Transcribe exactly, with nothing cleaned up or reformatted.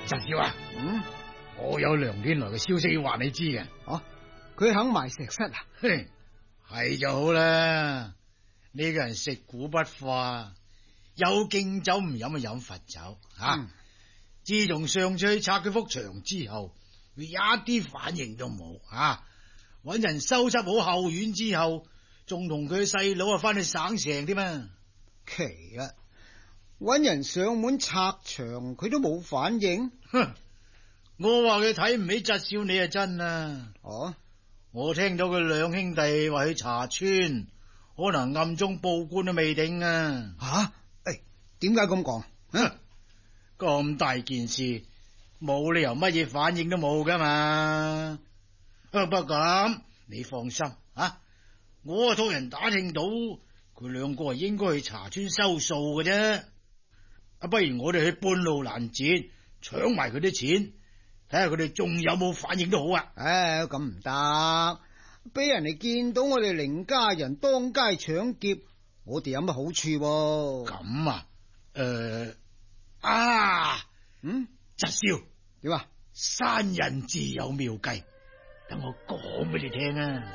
侄少啊， 嗯， 我有梁天來嘅消息要話你知嘅。 哦，佢肯埋石室啊？ 嘿，係就好啦。呢個人食古不化，有敬酒唔飲啊飲罰酒吓。 嗯、 自從上次拆佢幅牆之後，佢一啲反應都冇吓。搵人收拾好後院之後，仲同佢細佬啊翻去省城添啊。 奇啦，搵人上門拆牆，佢都冇反應。 哼，我話佢睇唔起侄少你啊真啊。 哦， 我聽到佢兩兄弟話去查村，可能暗中報官都未定啊。 吓、啊，誒，點解咁講？ 哼，咁大件事，冇理由乜嘢反應都冇噶嘛。不過咁，你放心啊，我啊託人打聽到，佢兩個係應該去查村收數嘅啫。啊，不如我哋去半路攔截，搶埋佢啲錢，睇下佢哋仲有冇反應都好啊。 唉，咁唔得，俾人哋見到我哋凌家人當街搶劫，我哋有乜好處？ 咁啊，誒、呃、啊， 嗯， 侄少點啊？ 山人自有妙計，等我講俾你聽啊！